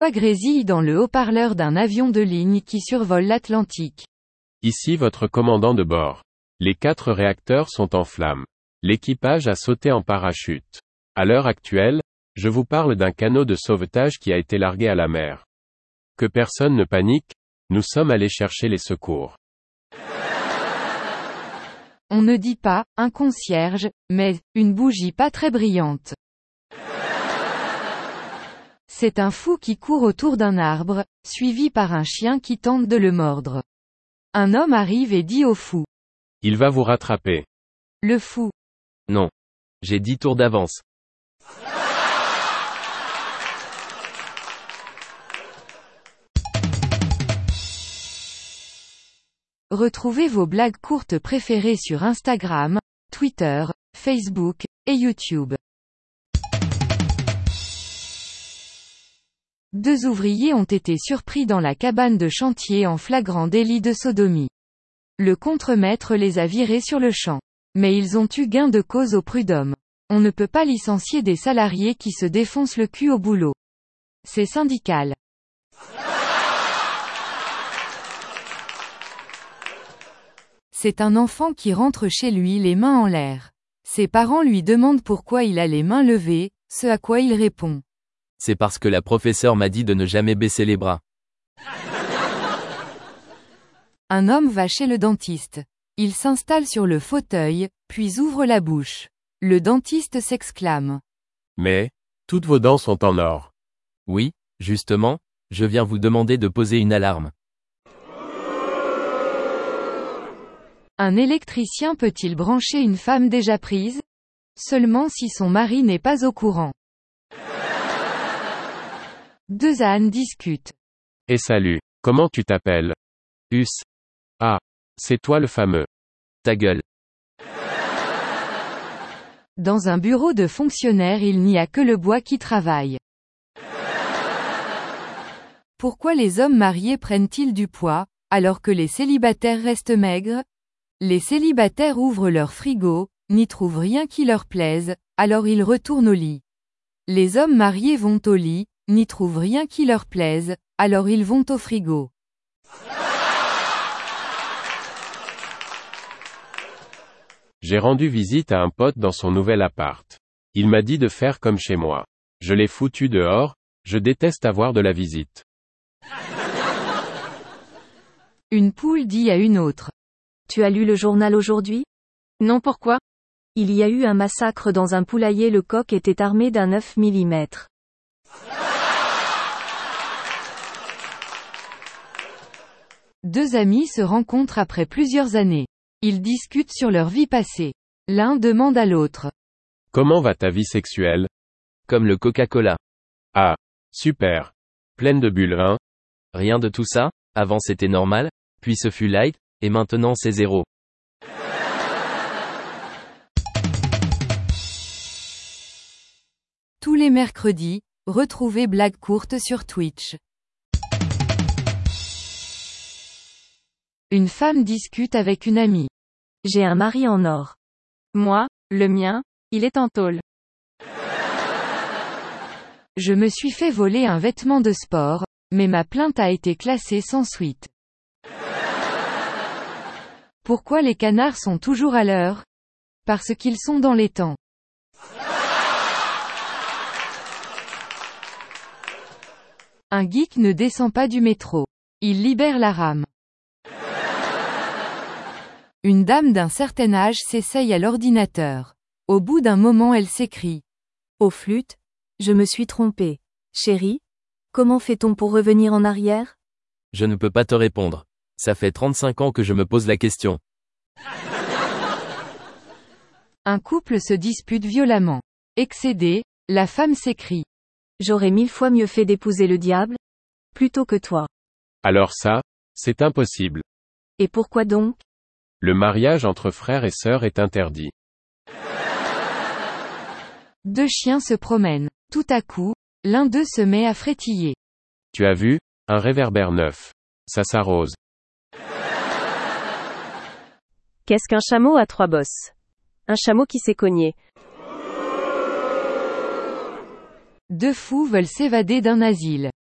Grésille dans le haut-parleur d'un avion de ligne qui survole l'Atlantique. Ici votre commandant de bord. Les 4 réacteurs sont en flammes. L'équipage a sauté en parachute. À l'heure actuelle, je vous parle d'un canot de sauvetage qui a été largué à la mer. Que personne ne panique, nous sommes allés chercher les secours. On ne dit pas « un concierge », mais « une bougie pas très brillante ». C'est un fou qui court autour d'un arbre, suivi par un chien qui tente de le mordre. Un homme arrive et dit au fou. Il va vous rattraper. Le fou. Non. J'ai 10 tours d'avance. Retrouvez vos blagues courtes préférées sur Instagram, Twitter, Facebook, et YouTube. 2 ouvriers ont été surpris dans la cabane de chantier en flagrant délit de sodomie. Le contremaître les a virés sur le champ. Mais ils ont eu gain de cause au prud'homme. On ne peut pas licencier des salariés qui se défoncent le cul au boulot. C'est syndical. C'est un enfant qui rentre chez lui les mains en l'air. Ses parents lui demandent pourquoi il a les mains levées, ce à quoi il répond. C'est parce que la professeure m'a dit de ne jamais baisser les bras. Un homme va chez le dentiste. Il s'installe sur le fauteuil, puis ouvre la bouche. Le dentiste s'exclame. Mais, toutes vos dents sont en or. Oui, justement, je viens vous demander de poser une alarme. Un électricien peut-il brancher une femme déjà prise? Seulement si son mari n'est pas au courant. 2 ânes discutent. Et salut, comment tu t'appelles? Us. Ah, c'est toi le fameux. Ta gueule. Dans un bureau de fonctionnaire il n'y a que le bois qui travaille. Pourquoi les hommes mariés prennent-ils du poids, alors que les célibataires restent maigres? Les célibataires ouvrent leur frigo, n'y trouvent rien qui leur plaise, alors ils retournent au lit. Les hommes mariés vont au lit, n'y trouvent rien qui leur plaise, alors ils vont au frigo. J'ai rendu visite à un pote dans son nouvel appart. Il m'a dit de faire comme chez moi. Je l'ai foutu dehors, je déteste avoir de la visite. Une poule dit à une autre. Tu as lu le journal aujourd'hui? Non, pourquoi? Il y a eu un massacre dans un poulailler, le coq était armé d'un 9 mm. Deux amis se rencontrent après plusieurs années. Ils discutent sur leur vie passée. L'un demande à l'autre. Comment va ta vie sexuelle? Comme le Coca-Cola. Ah, super. Pleine de bulles, hein? Rien de tout ça, avant c'était normal, puis ce fut light, et maintenant c'est zéro. Tous les mercredis, retrouvez Blagues courtes sur Twitch. Une femme discute avec une amie. J'ai un mari en or. Moi, le mien, il est en tôle. Je me suis fait voler un vêtement de sport, mais ma plainte a été classée sans suite. Pourquoi les canards sont toujours à l'heure? Parce qu'ils sont dans les temps. Un geek ne descend pas du métro. Il libère la rame. Une dame d'un certain âge s'essaye à l'ordinateur. Au bout d'un moment elle s'écrie. Au flûte, je me suis trompée. Chérie, comment fait-on pour revenir en arrière? Je ne peux pas te répondre. Ça fait 35 ans que je me pose la question. Un couple se dispute violemment. Excédée, la femme s'écrie. J'aurais 1000 fois mieux fait d'épouser le diable, plutôt que toi. Alors ça, c'est impossible. Et pourquoi donc? Le mariage entre frères et sœurs est interdit. Deux chiens se promènent. Tout à coup, l'un d'eux se met à frétiller. Tu as vu? Un réverbère neuf. Ça s'arrose. Qu'est-ce qu'un chameau à 3 bosses? Un chameau qui s'est cogné. Deux fous veulent s'évader d'un asile.